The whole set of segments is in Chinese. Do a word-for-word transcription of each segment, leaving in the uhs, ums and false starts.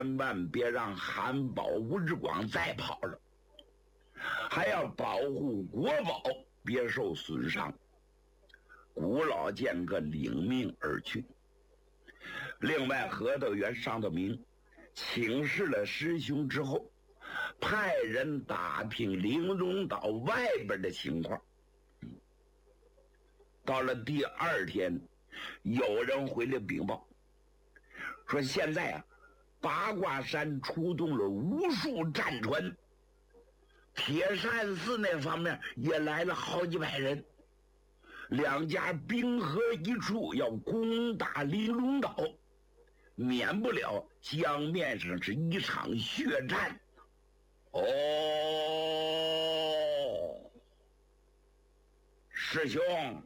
千万别让韩宝、吴志广再跑了，还要保护国宝别受损伤。古老剑客领命而去。另外，何道元、尚道明请示了师兄之后，派人打听玲珑岛外边的情况。到了第二天，有人回来禀报，说现在啊，八卦山出动了无数战船，铁扇寺那方面也来了好几百人，两家兵合一处，要攻打玲珑岛，免不了江面上是一场血战。哦，师兄，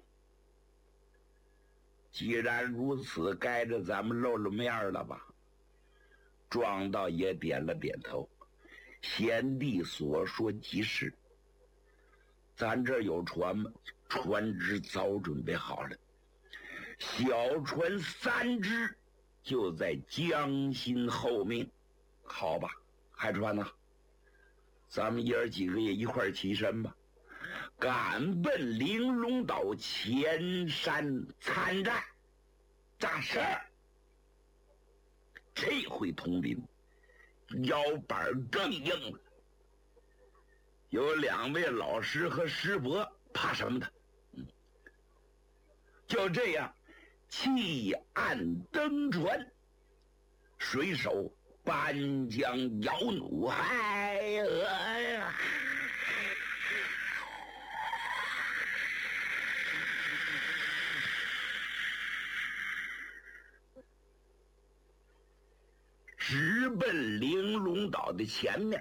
既然如此，该着咱们露了面了吧？庄道也点了点头。贤弟所说极是，咱这有船吗？船只早准备好了，小船三只就在江心后面。好吧，海川呐、啊，咱们爷儿几个也一块儿起身吧，赶奔玲珑岛前山参战。扎实，这回统领腰板更硬了，有两位老师和师伯，怕什么的？嗯，就这样，弃岸登船，水手搬江摇弩，哎呀！直奔玲珑岛的前面。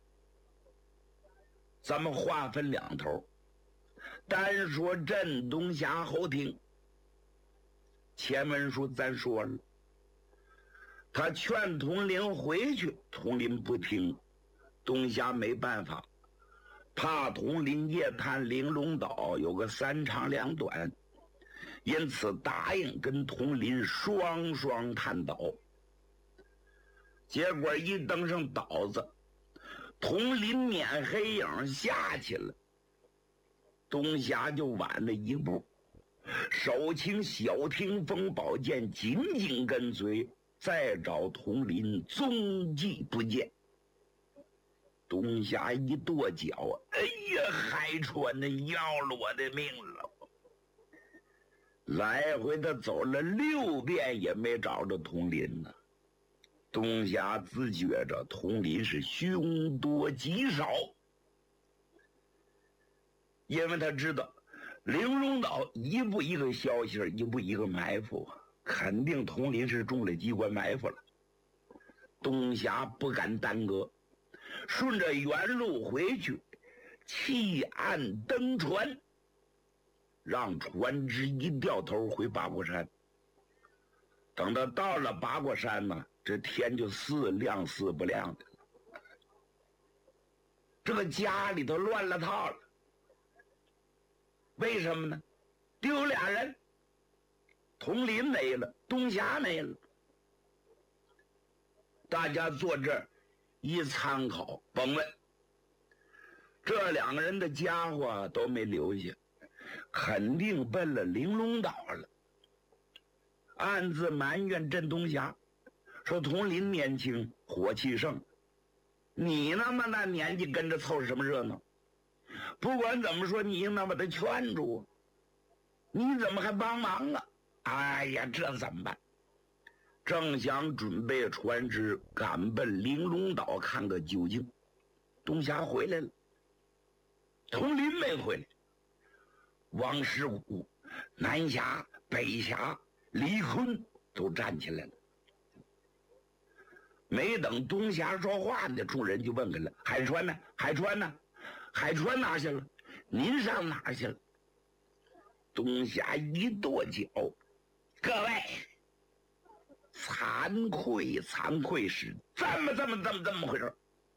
咱们划分两头，单说镇东峡侯廷。前文书咱说了，他劝统领回去，统领不听，东峡没办法，怕统领夜探玲珑岛有个三长两短，因此答应跟统领双双探岛。结果一登上岛子，统领撵黑影下去了，东峡就晚了一步。手擎小听风宝剑紧紧跟随，再找统领踪迹不见。东峡一跺脚，哎呀，海川那要了我的命了！来回的走了六遍也没找着统领呢。东峡自觉着统领是凶多吉少，因为他知道玲珑岛一步一个消息，一步一个埋伏，肯定统领是中了机关埋伏了。东峡不敢耽搁，顺着原路回去，弃岸登船，让船只一掉头回八卦山。等到到了八卦山呢，这天就似亮似不亮的，这个家里头乱了套了。为什么呢？丢俩人，统领没了，东峡没了。大家坐这儿一参考，甭问，这两个人的家伙都没留下，肯定奔了玲珑岛了。暗自埋怨镇东峡，说统领年轻，火气盛，你那么大年纪跟着凑什么热闹？不管怎么说，你应当把他劝住，你怎么还帮忙啊？哎呀，这怎么办？正想准备船只赶奔玲珑岛看个究竟，东峡回来了，统领没回来。王世武、南峡、北峡、李坤都站起来了。没等东峡说话呢，众人就问开了：海川呢？海川呢？海川哪去了？您上哪去了？东峡一跺脚：各位，惭愧惭愧，是这么这么这么这么回事。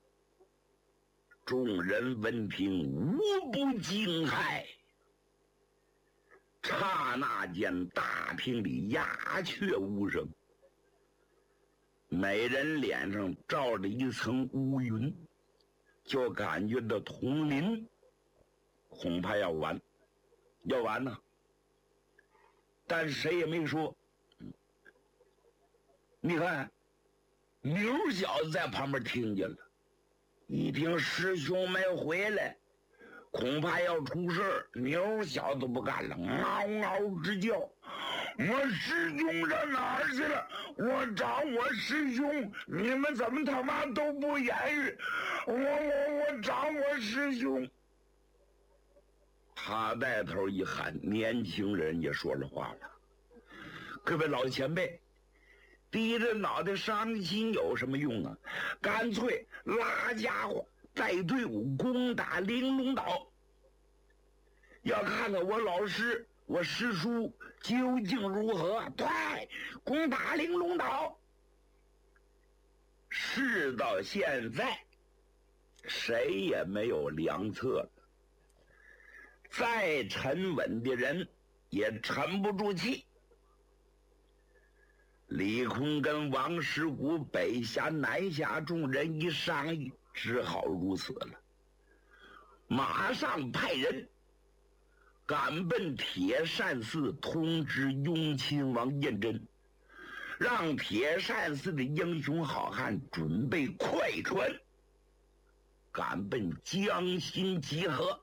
众人闻听无不惊骇，刹那间大厅里鸦雀无声。 每人脸上罩着一层乌云，就感觉到统领恐怕要完，要完呢。但谁也没说。你看，牛小子在旁边听见了，一听师兄没回来，恐怕要出事儿。牛小子不干了，嗷嗷直叫：“我师兄上哪儿去了？我找我师兄，你们怎么他妈都不言语？我我我找我师兄！”他带头一喊，年轻人也说了话了：“各位老前辈，低着脑袋伤心有什么用啊？干脆拉家伙带队伍攻打玲珑岛，要看看我老师我师叔究竟如何。对，攻打玲珑岛。”事到现在，谁也没有良策了。再沉稳的人也沉不住气。李坤跟王师古北下南下众人一商议，只好如此了。马上派人赶奔铁扇寺通知雍亲王胤禛，让铁扇寺的英雄好汉准备快船，赶奔江心集合。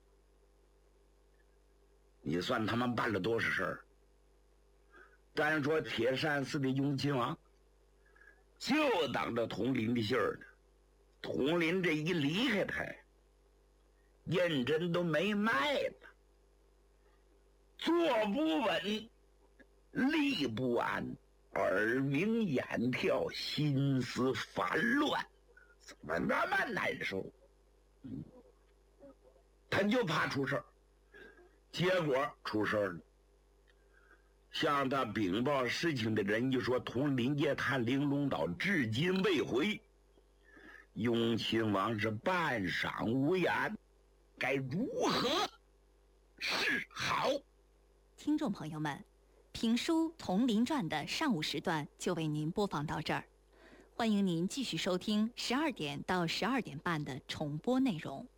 你算他们办了多少事儿？单说铁扇寺的雍亲王，就等着统领的信儿呢。统领这一离开他，胤禛都没脉了，坐不稳，力不安，耳鸣眼跳，心思烦乱，怎么那么难受？嗯，他就怕出事儿。结果出事儿了。向他禀报事情的人一说，统领夜探玲珑岛至今未回。雍亲王是半晌无言，该如何是好？ 听众朋友们，评书《铜陵传》的上午时段就为您播放到这儿，欢迎您继续收听十二点到十二点半的重播内容。